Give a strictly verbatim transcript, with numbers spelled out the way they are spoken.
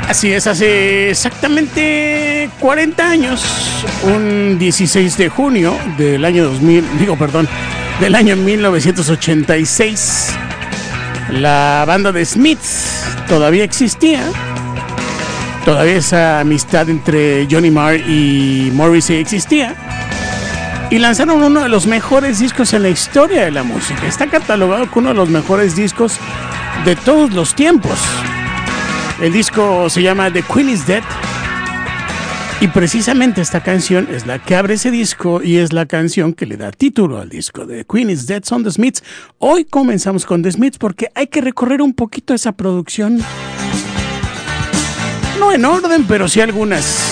Así es, hace exactamente cuarenta años, un dieciséis de junio del año dos mil, digo, perdón, del año mil novecientos ochenta y seis, la banda de Smiths todavía existía. Todavía esa amistad entre Johnny Marr y Morrissey existía. Y lanzaron uno de los mejores discos en la historia de la música. Está catalogado como uno de los mejores discos de todos los tiempos. El disco se llama The Queen is Dead. Y precisamente esta canción es la que abre ese disco y es la canción que le da título al disco. The Queen is Dead son The Smiths. Hoy comenzamos con The Smiths porque hay que recorrer un poquito esa producción. No en orden, pero sí algunas